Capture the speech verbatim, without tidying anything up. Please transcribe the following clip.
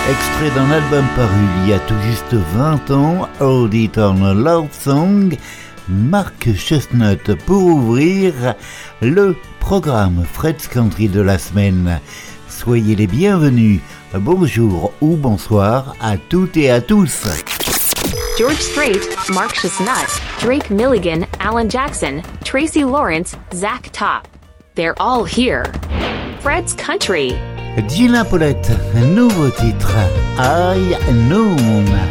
Extrait d'un album paru il y a tout juste vingt ans, Old Eternal Love Song, Mark Chestnut pour ouvrir le programme Fred's Country de la semaine. Soyez les bienvenus, bonjour ou bonsoir à toutes et à tous. George Strait, Mark Chestnut, Drake Milligan, Alan Jackson, Tracy Lawrence, Zach Top. They're all here. Fred's Country. Gina Paulette, nouveau titre, I Know.